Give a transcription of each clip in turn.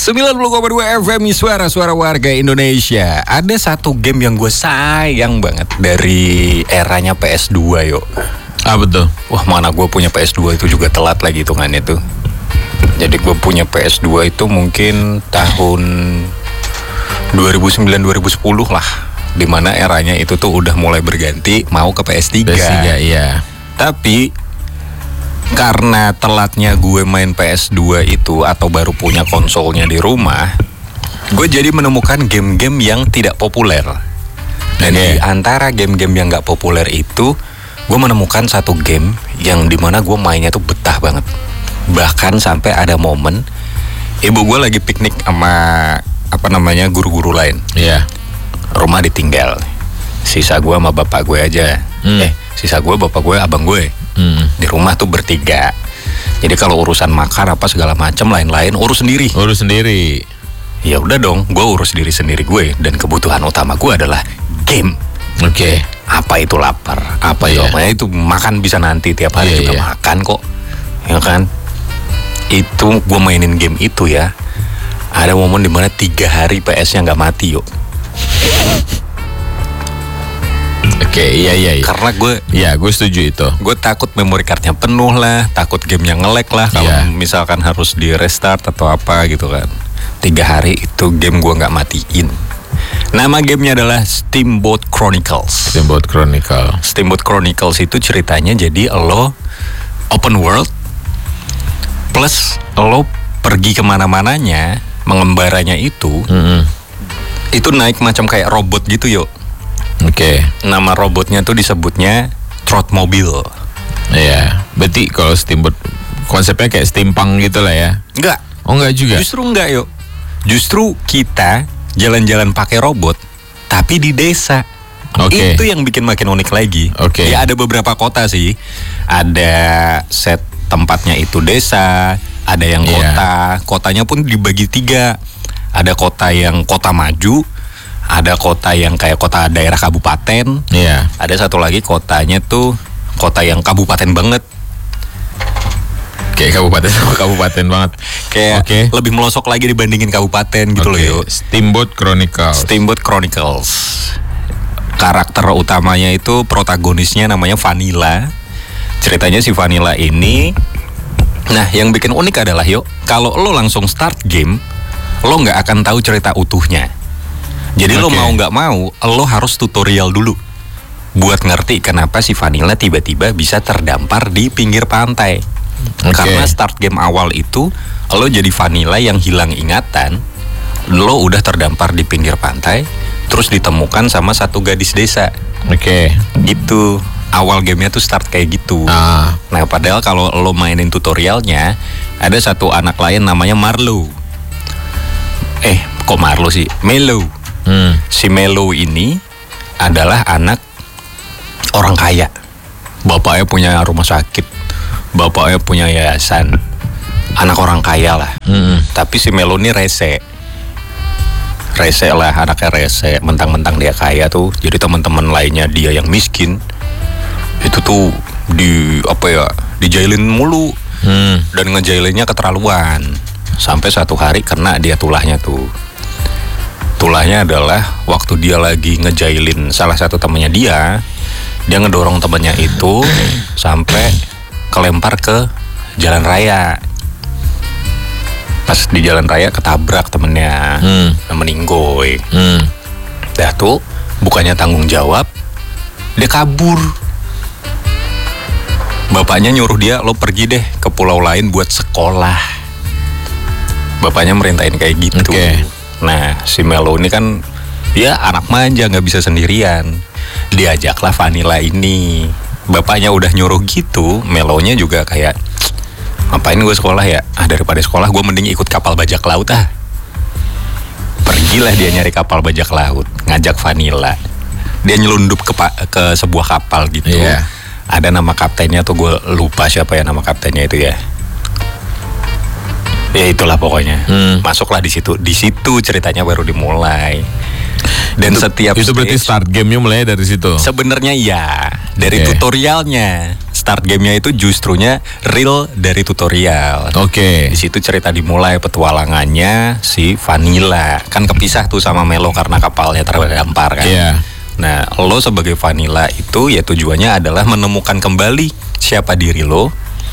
90,2 FM suara-suara warga Indonesia. Ada satu game yang gue sayang banget dari eranya PS2 yuk. Betul. Wah, mana gue punya PS2 itu juga telat lagi hitungannya tuh. Jadi gue punya PS2 itu mungkin tahun 2009-2010 lah, dimana eranya itu tuh udah mulai berganti mau ke PS3. Iya. Tapi karena telatnya gue main PS2 itu atau baru punya konsolnya di rumah, gue jadi menemukan game-game yang tidak populer. Dan di antara game-game yang gak populer itu, gue menemukan satu game yang dimana gue mainnya tuh betah banget. Bahkan sampai ada momen ibu gue lagi piknik sama guru-guru lain. Iya. Rumah ditinggal, sisa gue sama bapak gue aja. Sisa gue, bapak gue, abang gue. Di rumah tuh bertiga. Jadi kalau urusan makan apa segala macam lain-lain urus sendiri. Ya udah dong, gue urus diri sendiri gue. Dan kebutuhan utama gue adalah game. Oke. Apa itu lapar, apa itu makan bisa nanti tiap hari juga makan kok, ya kan? Itu gue mainin game itu ya. Ada momen dimana 3 hari PS-nya nggak mati yuk. Oke, iya. Karena gue setuju itu. Gue takut memory cardnya penuh lah, takut gamenya nge-lag lah kalau misalkan harus di restart atau apa gitu kan. 3 hari itu game gue nggak matiin. Nama gamenya adalah Steamboat Chronicles. Steamboat Chronicles itu ceritanya jadi lo open world plus lo pergi kemana-mananya, mengembaranya itu naik macam kayak robot gitu yuk. Oke. Nama robotnya tuh disebutnya Trotmobile. Iya. Berarti kalau Steamboat konsepnya kayak steampunk gitu lah ya? Enggak. Oh, enggak juga. Justru enggak yuk. Justru kita jalan-jalan pakai robot tapi di desa. Oke. Itu yang bikin makin unik lagi. Oke. Ya ada beberapa kota sih. Ada set tempatnya itu desa, ada yang kota. Kotanya pun dibagi 3. Ada kota yang kota maju, ada kota yang kayak kota daerah kabupaten. Iya. Ada satu lagi kotanya tuh kota yang kabupaten banget. Kayak kabupaten banget. Kayak lebih melosok lagi dibandingin kabupaten gitu loh yuk. Steamboat Chronicles. Karakter utamanya itu protagonisnya namanya Vanilla. Ceritanya si Vanilla ini, nah yang bikin unik adalah yuk, kalau lo langsung start game, lo nggak akan tahu cerita utuhnya. Jadi lo mau nggak mau, lo harus tutorial dulu buat ngerti kenapa si Vanilla tiba-tiba bisa terdampar di pinggir pantai. Karena start game awal itu lo jadi Vanilla yang hilang ingatan. Lo udah terdampar di pinggir pantai, terus ditemukan sama satu gadis desa. Gitu. Awal gamenya tuh start kayak gitu. Nah padahal kalau lo mainin tutorialnya, ada satu anak lain namanya Marlo. Kok Marlo sih? Melo. Si Melo ini adalah anak orang kaya. Bapaknya punya rumah sakit, bapaknya punya yayasan. Anak orang kaya lah. Tapi si Melo ini rese lah, anaknya rese. Mentang-mentang dia kaya tuh, jadi teman-teman lainnya dia yang miskin itu tuh dijailin mulu. Dan ngejailinnya keterlaluan. Sampai satu hari kena dia tulahnya tuh. Tulahnya adalah waktu dia lagi ngejailin salah satu temannya dia ngedorong temannya itu sampai kelempar ke jalan raya. Pas di jalan raya ketabrak temennya, meninggoy. Dah tuh bukannya tanggung jawab, dia kabur. Bapaknya nyuruh dia, lo pergi deh ke pulau lain buat sekolah. Bapaknya merintahin kayak gitu. Nah si Melo ini kan dia anak manja, nggak bisa sendirian. Diajaklah Vanilla ini. Bapaknya udah nyuruh gitu, Melonya juga kayak, ngapain gue sekolah ya? Daripada sekolah gue mending ikut kapal bajak laut ah. Pergilah dia nyari kapal bajak laut, ngajak Vanilla. Dia nyelundup ke sebuah kapal gitu. Ada nama kaptennya tuh, gue lupa siapa ya nama kaptennya itu ya. Ya itulah pokoknya. Masuklah di situ. Di situ ceritanya baru dimulai. Dan setiap itu berarti start gamenya mulai dari situ. Sebenarnya ya dari tutorialnya. start gamenya itu justrunya real dari tutorial. Oke. Di situ cerita dimulai petualangannya si Vanilla. Kan kepisah tuh sama Melo karena kapalnya terdampar kan. Iya. Nah, lo sebagai Vanilla itu ya tujuannya adalah menemukan kembali siapa diri lo.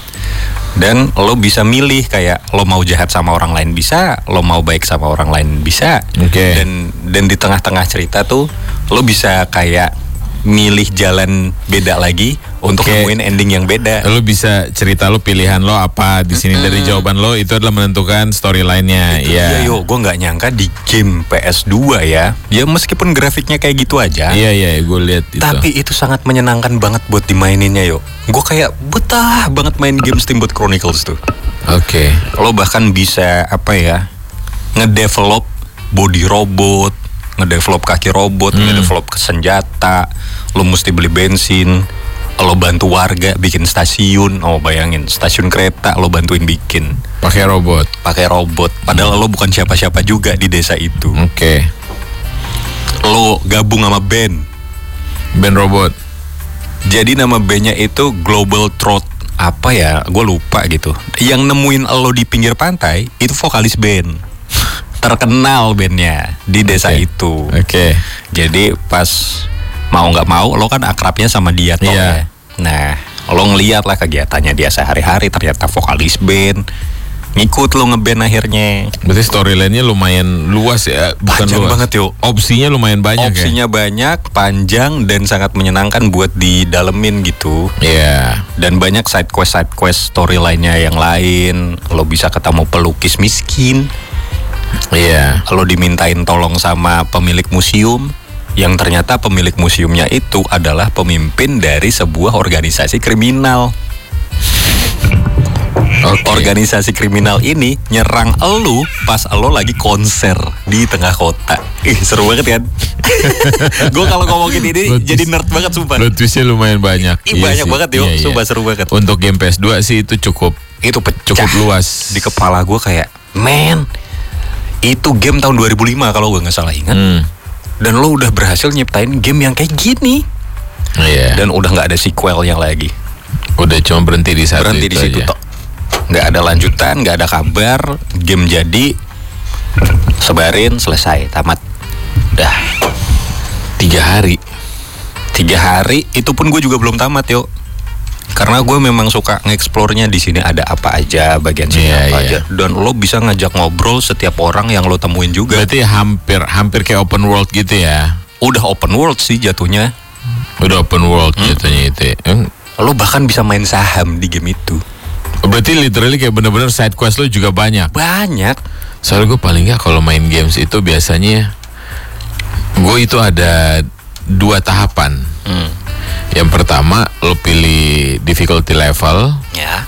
Dan lo bisa milih kayak lo mau jahat sama orang lain bisa, lo mau baik sama orang lain bisa. Oke. Dan di tengah-tengah cerita tuh lo bisa kayak milih jalan beda lagi untuk Oke. nemuin ending yang beda. Lu bisa cerita lu pilihan lo apa di sini dari jawaban lo itu adalah menentukan storyline-nya. Iya, yo, gue nggak nyangka di game PS2 ya meskipun grafiknya kayak gitu aja. Iya, gue lihat itu. Tapi itu sangat menyenangkan banget buat dimaininnya yo. Gue kayak betah banget main game Steamboat Chronicles tuh. Oke. Lo bahkan bisa ngedevelop body robot, ngedevelop kaki robot, ngedevelop senjata. Lo mesti beli bensin, lo bantu warga bikin stasiun. Oh bayangin, stasiun kereta lo bantuin bikin Pakai robot. Padahal lo bukan siapa-siapa juga di desa itu. Oke. Lo gabung sama band. Band robot. Jadi nama bandnya itu Global Throat gue lupa gitu. Yang nemuin lo di pinggir pantai itu vokalis band. Terkenal bandnya di desa Oke. itu. Oke. Jadi pas mau nggak mau lo kan akrabnya sama dia toh Iya. ya. Nah, lo ngeliat lah kegiatannya dia sehari-hari, ternyata vokalis band. Ngikut lo ngeband akhirnya. Berarti storyline-nya lumayan luas ya, bukan Panjang luas. banget, yuk. Opsinya lumayan banyak Opsinya banyak, panjang dan sangat menyenangkan buat didalemin gitu. ya. Iya. Dan banyak side quest storyline-nya yang lain. Lo bisa ketemu pelukis miskin. Iya. Lo dimintain tolong sama pemilik museum, yang ternyata pemilik museumnya itu adalah pemimpin dari sebuah organisasi kriminal. Oke. Organisasi kriminal ini nyerang elu pas elu lagi konser di tengah kota. Seru banget kan? Gue kalau ngomongin ini Plot jadi twist. nerd banget sumpah. Plot twistnya lumayan banyak. Banyak sih. banget yuk, Iya, iya. sumpah seru banget. Untuk game PS2 sih itu cukup Itu pecah luas. di kepala gue kayak, man, itu game tahun 2005 kalau gue nggak salah ingat. Dan lo udah berhasil nyiptain game yang kayak gini. Iya. Dan udah nggak ada sequelnya lagi. Udah cuma berhenti di satu Berhenti di itu situ aja. tok. Nggak ada lanjutan, nggak ada kabar. Game jadi, sebarin, selesai, tamat. Dah. 3 hari. 3 hari itu pun gue juga belum tamat yuk. Karena gue memang suka nge-explore-nya di sini ada apa aja, bagian sini Iya, apa iya. aja. Dan lo bisa ngajak ngobrol setiap orang yang lo temuin juga. Berarti hampir kayak open world gitu ya. Udah open world sih jatuhnya. Udah open world jatuhnya itu. Lo bahkan bisa main saham di game itu. Berarti literally kayak bener-bener side quest lo juga banyak. Banyak. Soalnya gue paling nggak kalau main games itu biasanya gue itu ada 2 tahapan. Yang pertama lo pilih difficulty level. Ya.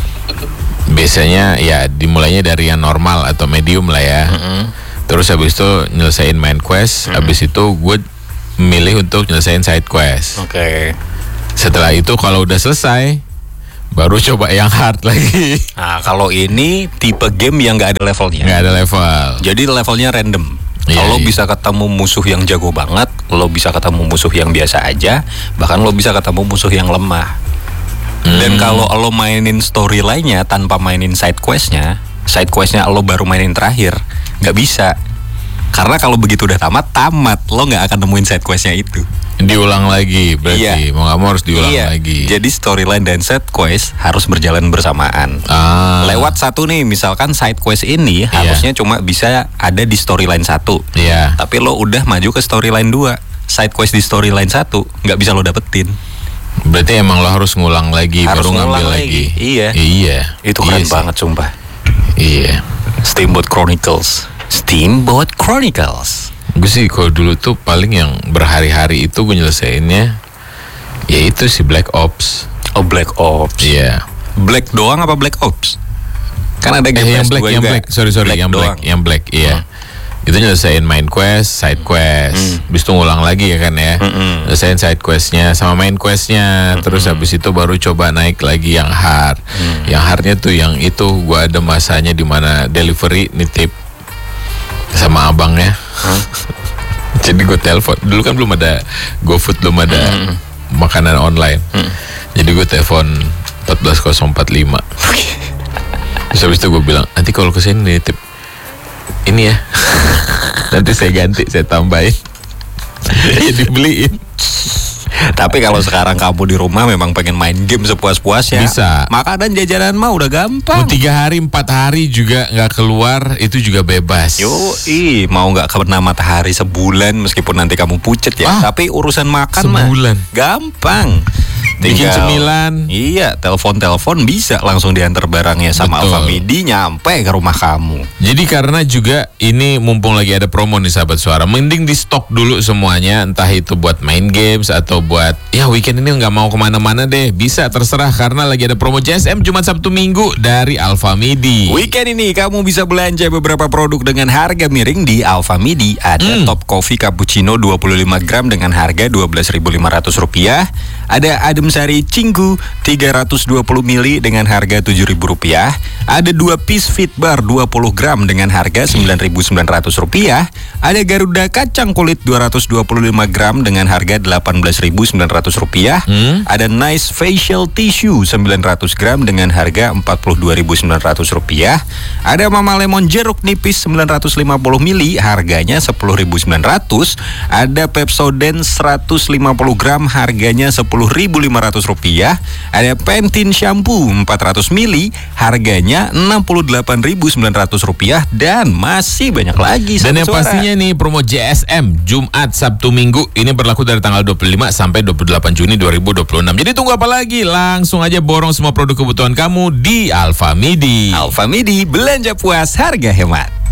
Biasanya ya dimulainya dari yang normal atau medium lah ya. Terus habis itu nyelesain main quest. Habis itu gue milih untuk nyelesain side quest. Oke. Setelah itu kalau udah selesai baru coba yang hard lagi. Nah kalau ini tipe game yang nggak ada levelnya. Nggak ada level. Jadi levelnya random. Iya, Lo iya. bisa ketemu musuh yang jago banget, lo bisa ketemu musuh yang biasa aja, bahkan lo bisa ketemu musuh yang lemah. Dan kalau lo mainin storyline-nya tanpa mainin side quest-nya lo baru mainin terakhir, nggak bisa. Karena kalau begitu udah tamat, lo nggak akan nemuin side quest-nya itu. Diulang lagi berarti. Iya. Mau nggak mau harus diulang Iya. lagi. Jadi storyline dan side quest harus berjalan bersamaan. Lewat satu nih, misalkan side quest ini harusnya cuma bisa ada di storyline 1. Iya. Tapi lo udah maju ke storyline 2. Side quest di storyline 1 nggak bisa lo dapetin. Berarti emang lo harus ngulang lagi Harus baru ngambil ngulang lagi. lagi. Iya. Iya. Itu Iya keren sih. banget sumpah. Iya. Steamboat Chronicles. Steamboat Chronicles. Gue sih kalau dulu tuh paling yang berhari-hari itu gue nyelesainnya ya itu si Black Ops. Oh, Black Ops. Iya. Black doang apa Black Ops? Kan ada game yang PS2 Black, yang juga. Black. Sorry, yang doang. Black, yang Black. Iya. Itu nyelesain main quest, side quest. Habis itu ngulang lagi ya kan ya. Nyelesain side questnya sama main questnya. Terus habis itu baru coba naik lagi yang hard. Yang hardnya tuh yang itu gua ada masanya di mana delivery nitip sama abangnya. Jadi gue telepon. Dulu kan belum ada GoFood, belum ada makanan online. Jadi gue telepon 14045. Terus habis itu gue bilang, nanti kalau kesini nitip ini ya. Nanti saya ganti, saya tambahin. Ya dibeliin. Tapi kalau sekarang kamu di rumah memang pengen main game sepuas-puasnya, bisa. Makanan jajanan mah udah Mau gampang. 3 hari 4 hari juga nggak keluar, itu juga bebas. Mau nggak kena matahari sebulan meskipun nanti kamu pucet ya. Tapi urusan makan sebulan mah gampang. Bikin cemilan. Iya, telepon bisa langsung diantar barangnya sama Betul. Alfamidi nyampe ke rumah kamu. Jadi karena juga ini mumpung lagi ada promo nih sahabat suara, mending di stok dulu semuanya, entah itu buat main games atau buat ya weekend ini nggak mau kemana-mana deh, bisa terserah karena lagi ada promo JSM Jumat Sabtu Minggu dari Alfamidi. Weekend ini kamu bisa belanja beberapa produk dengan harga miring di Alfamidi. Ada Top Coffee Cappuccino 25 gram dengan harga Rp12.500. Ada Adem Sari Cinggu 320 ml dengan harga Rp7.000. Ada 2 piece Fit Bar 20 gram dengan harga Rp9.900. Ada Garuda Kacang Kulit 225 gram dengan harga Rp18.900. Ada Nice Facial Tissue 900 gram dengan harga Rp42.900. Ada Mama Lemon Jeruk Nipis 950 ml harganya Rp10.900. Ada Pepsodent 150 gram harganya Rp10.500. Ada Pantene Shampoo 400 ml harganya Rp68.900 dan masih banyak lagi. Dan yang pastinya nih promo JSM Jumat Sabtu Minggu ini berlaku dari tanggal 25 sampai 28 Juni 2026. Jadi tunggu apa lagi? Langsung aja borong semua produk kebutuhan kamu di Alfamidi. Alfamidi, belanja puas harga hemat.